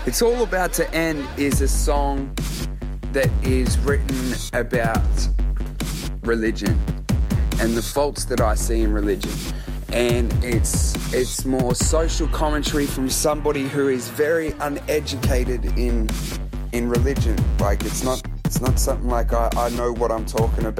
It's All About to End is a song that is written about religion and the faults that I see in religion. And it's more social commentary from somebody who is very uneducated in religion. Like, it's not something like I know what I'm talking about.